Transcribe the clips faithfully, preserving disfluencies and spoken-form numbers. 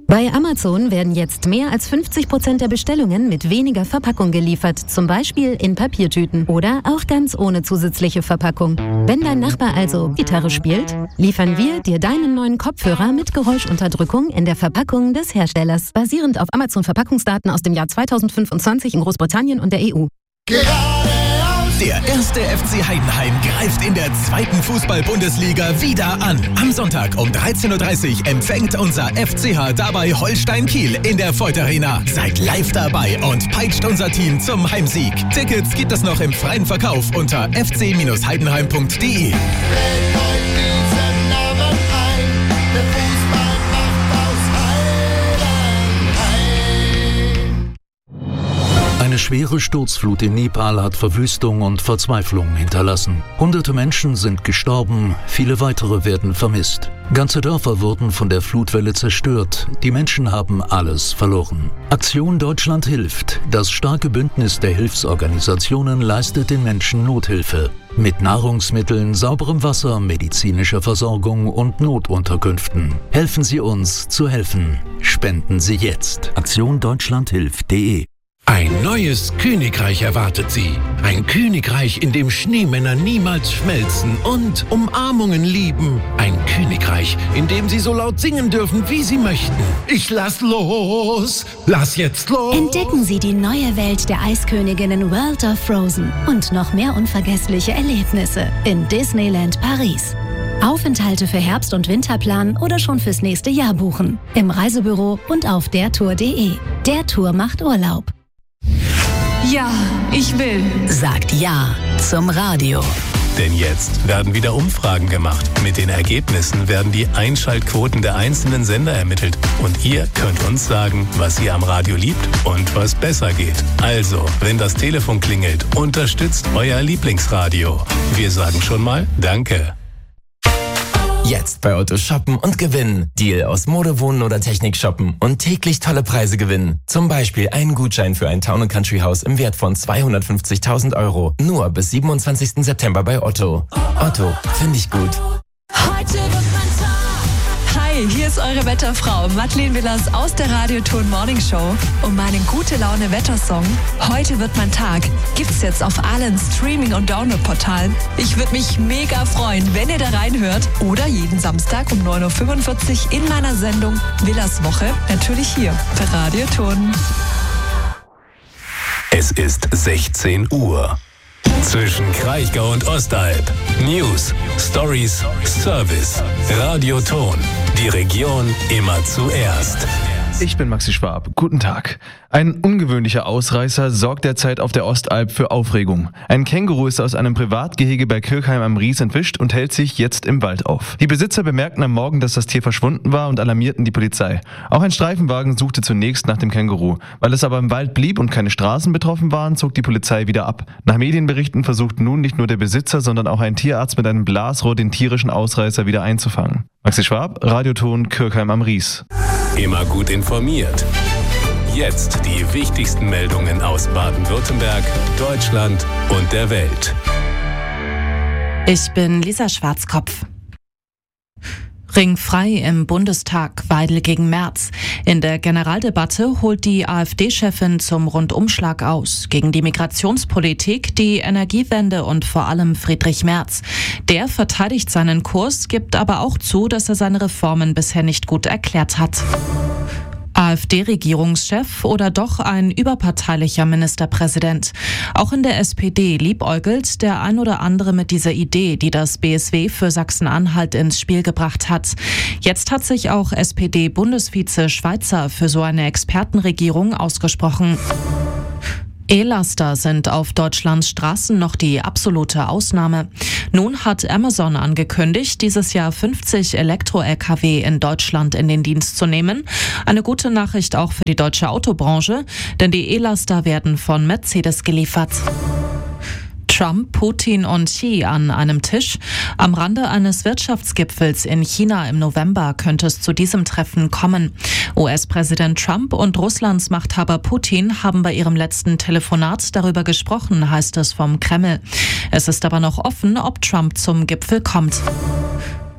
Bei Amazon werden jetzt mehr als fünfzig Prozent der Bestellungen mit weniger Verpackung geliefert, zum Beispiel in Papiertüten oder auch ganz ohne zusätzliche Verpackung. Wenn dein Nachbar also Gitarre spielt, liefern wir dir deinen neuen Kopfhörer mit Geräuschunterdrückung in der Verpackung des Herstellers, basierend auf Amazon-Verpackungsdaten aus dem Jahr zweitausendfünfundzwanzig in Großbritannien und der E U. Der erste F C Heidenheim greift in der zweiten Fußball-Bundesliga wieder an. Am Sonntag um dreizehn Uhr dreißig empfängt unser F C H dabei Holstein Kiel in der Voith Arena. Seid live dabei und peitscht unser Team zum Heimsieg. Tickets gibt es noch im freien Verkauf unter f c heidenheim punkt d e. Eine schwere Sturzflut in Nepal hat Verwüstung und Verzweiflung hinterlassen. Hunderte Menschen sind gestorben, viele weitere werden vermisst. Ganze Dörfer wurden von der Flutwelle zerstört. Die Menschen haben alles verloren. Aktion Deutschland hilft. Das starke Bündnis der Hilfsorganisationen leistet den Menschen Nothilfe. Mit Nahrungsmitteln, sauberem Wasser, medizinischer Versorgung und Notunterkünften. Helfen Sie uns zu helfen. Spenden Sie jetzt. Aktion Deutschland hilft punkt de. Ein neues Königreich erwartet Sie. Ein Königreich, in dem Schneemänner niemals schmelzen und Umarmungen lieben. Ein Königreich, in dem Sie so laut singen dürfen, wie Sie möchten. Ich lass los! Lass jetzt los! Entdecken Sie die neue Welt der Eisköniginnen World of Frozen und noch mehr unvergessliche Erlebnisse in Disneyland Paris. Aufenthalte für Herbst- und Winterplan oder schon fürs nächste Jahr buchen. Im Reisebüro und auf der tour punkt de. Der Tour macht Urlaub. Ja, ich will. Sagt Ja zum Radio. Denn jetzt werden wieder Umfragen gemacht. Mit den Ergebnissen werden die Einschaltquoten der einzelnen Sender ermittelt. Und ihr könnt uns sagen, was ihr am Radio liebt und was besser geht. Also, wenn das Telefon klingelt, unterstützt euer Lieblingsradio. Wir sagen schon mal Danke. Jetzt bei Otto shoppen und gewinnen. Deal aus Mode, Wohnen oder Technik shoppen und täglich tolle Preise gewinnen. Zum Beispiel einen Gutschein für ein Town and Country Haus im Wert von zweihundertfünfzigtausend Euro. Nur bis siebenundzwanzigsten September bei Otto. Otto, finde ich gut. Heute wird mein Tag. Hi, hier ist eure Wetterfrau Madeleine Willers aus der Radioton Morning Show. Und meinen Gute-Laune-Wettersong Heute wird mein Tag gibt's jetzt auf allen Streaming- und Download-Portalen. Ich würde mich mega freuen, wenn ihr da reinhört. Oder jeden Samstag um neun Uhr fünfundvierzig in meiner Sendung Willers Woche. Natürlich hier bei Radioton. Es ist sechzehn Uhr. Zwischen Kraichgau und Ostalb. News, Stories, Service. Radioton. Die Region immer zuerst. Ich bin Maxi Schwab. Guten Tag. Ein ungewöhnlicher Ausreißer sorgt derzeit auf der Ostalb für Aufregung. Ein Känguru ist aus einem Privatgehege bei Kirchheim am Ries entwischt und hält sich jetzt im Wald auf. Die Besitzer bemerkten am Morgen, dass das Tier verschwunden war und alarmierten die Polizei. Auch ein Streifenwagen suchte zunächst nach dem Känguru. Weil es aber im Wald blieb und keine Straßen betroffen waren, zog die Polizei wieder ab. Nach Medienberichten versucht nun nicht nur der Besitzer, sondern auch ein Tierarzt mit einem Blasrohr den tierischen Ausreißer wieder einzufangen. Maxi Schwab, Radioton Kirchheim am Ries. Immer gut informiert. Jetzt die wichtigsten Meldungen aus Baden-Württemberg, Deutschland und der Welt. Ich bin Lisa Schwarzkopf. Ringfrei im Bundestag, Weidel gegen Merz. In der Generaldebatte holt die AfD-Chefin zum Rundumschlag aus. Gegen die Migrationspolitik, die Energiewende und vor allem Friedrich Merz. Der verteidigt seinen Kurs, gibt aber auch zu, dass er seine Reformen bisher nicht gut erklärt hat. AfD-Regierungschef oder doch ein überparteilicher Ministerpräsident? Auch in der S P D liebäugelt der ein oder andere mit dieser Idee, die das B S W für Sachsen-Anhalt ins Spiel gebracht hat. Jetzt hat sich auch S P D-Bundesvize Schweizer für so eine Expertenregierung ausgesprochen. E-Laster sind auf Deutschlands Straßen noch die absolute Ausnahme. Nun hat Amazon angekündigt, dieses Jahr fünfzig Elektro-L K W in Deutschland in den Dienst zu nehmen. Eine gute Nachricht auch für die deutsche Autobranche, denn die E-Laster werden von Mercedes geliefert. Trump, Putin und Xi an einem Tisch. Am Rande eines Wirtschaftsgipfels in China im November könnte es zu diesem Treffen kommen. U S-Präsident Trump und Russlands Machthaber Putin haben bei ihrem letzten Telefonat darüber gesprochen, heißt es vom Kreml. Es ist aber noch offen, ob Trump zum Gipfel kommt.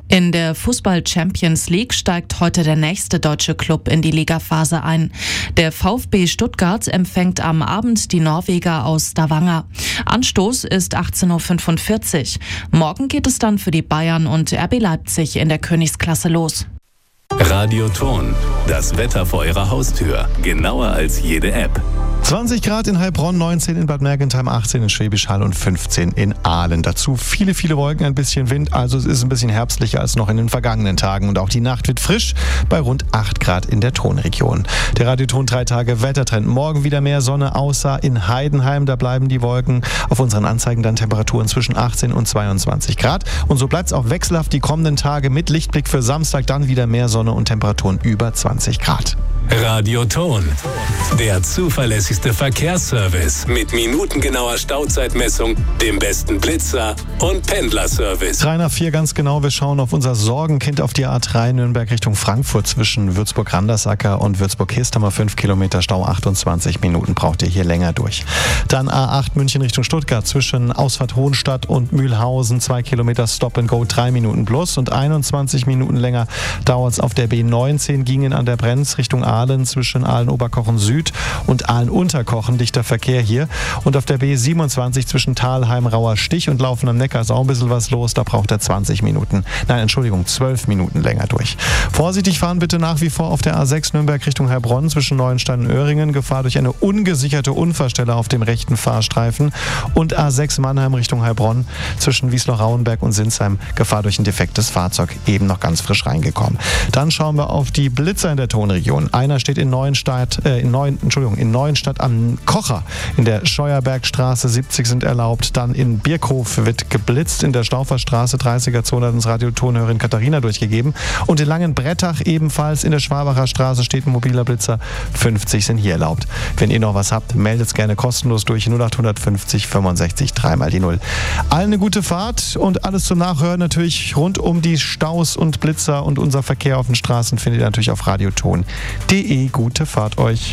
In der Fußball-Champions League steigt heute der nächste deutsche Club in die Ligaphase ein. Der VfB Stuttgart empfängt am Abend die Norweger aus Stavanger. Anstoß ist achtzehn Uhr fünfundvierzig. Morgen geht es dann für die Bayern und R B Leipzig in der Königsklasse los. Radio Ton, das Wetter vor Ihrer Haustür, genauer als jede App. zwanzig Grad in Heilbronn, neunzehn in Bad Mergentheim, achtzehn in Schwäbisch Hall und fünfzehn in Aalen. Dazu viele, viele Wolken, ein bisschen Wind, also es ist ein bisschen herbstlicher als noch in den vergangenen Tagen. Und auch die Nacht wird frisch bei rund acht Grad in der Tonregion. Der Radioton drei Tage Wettertrend. Morgen wieder mehr Sonne, außer in Heidenheim, da bleiben die Wolken. Auf unseren Anzeigen dann Temperaturen zwischen achtzehn und zweiundzwanzig Grad. Und so bleibt es auch wechselhaft die kommenden Tage mit Lichtblick für Samstag, dann wieder mehr Sonne und Temperaturen über zwanzig Grad. Radio Ton, der zuverlässigste Verkehrsservice mit minutengenauer Stauzeitmessung, dem besten Blitzer und Pendlerservice. drei nach vier ganz genau, wir schauen auf unser Sorgenkind auf die A drei Nürnberg Richtung Frankfurt zwischen Würzburg-Randersacker und Würzburg-Hist haben wir fünf Kilometer Stau, achtundzwanzig Minuten braucht ihr hier länger durch. Dann A acht München Richtung Stuttgart zwischen Ausfahrt Hohenstadt und Mühlhausen, zwei Kilometer Stop and Go, drei Minuten plus und einundzwanzig Minuten länger dauert es auf der B neunzehn, gingen an der Brenz Richtung Aalen zwischen Aalen-Oberkochen Süd und Aalen-Unterkochen, dichter Verkehr hier. Und auf der B siebenundzwanzig zwischen Thalheim-Rauer Stich und Laufen am Neckar ist auch ein bisschen was los, da braucht er zwanzig Minuten, nein, Entschuldigung, zwölf Minuten länger durch. Vorsichtig fahren bitte nach wie vor auf der A sechs Nürnberg Richtung Heilbronn zwischen Neuenstein und Öhringen, Gefahr durch eine ungesicherte Unfallstelle auf dem rechten Fahrstreifen und A sechs Mannheim Richtung Heilbronn zwischen Wiesloch-Rauenberg und Sinsheim, Gefahr durch ein defektes Fahrzeug, eben noch ganz frisch reingekommen. Dann schauen wir auf die Blitzer in der Tonregion. Einer steht in Neuenstadt, äh, in Neuen, Entschuldigung, in Neuenstadt am Kocher. In der Scheuerbergstraße siebzig sind erlaubt. Dann in Birkhof wird geblitzt. In der Stauferstraße dreißiger Zone hat uns Radiotonhörerin Katharina durchgegeben. Und in Langenbrettach ebenfalls in der Schwabacher Straße steht ein mobiler Blitzer. fünfzig sind hier erlaubt. Wenn ihr noch was habt, meldet es gerne kostenlos durch null acht fünfzig fünfundsechzig dreimal die Null. Allen eine gute Fahrt und alles zum Nachhören natürlich rund um die Staus und Blitzer und unser Verkehr auf den Straßen findet ihr natürlich auf radioton punkt de. Gute Fahrt euch.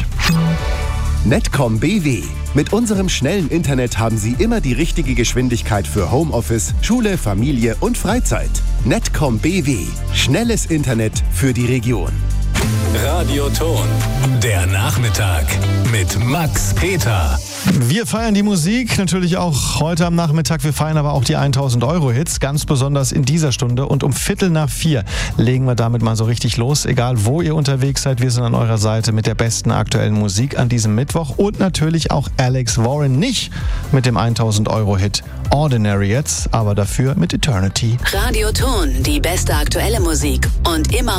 Netcom B W. Mit unserem schnellen Internet haben Sie immer die richtige Geschwindigkeit für Homeoffice, Schule, Familie und Freizeit. Netcom B W. Schnelles Internet für die Region. Radio Ton, der Nachmittag mit Max Peter. Wir feiern die Musik, natürlich auch heute am Nachmittag. Wir feiern aber auch die tausend Euro Hits, ganz besonders in dieser Stunde. Und um Viertel nach vier legen wir damit mal so richtig los. Egal, wo ihr unterwegs seid, wir sind an eurer Seite mit der besten aktuellen Musik an diesem Mittwoch. Und natürlich auch Alex Warren, nicht mit dem tausend Euro Hit Ordinary jetzt, aber dafür mit Eternity. Radio Ton, die beste aktuelle Musik und immer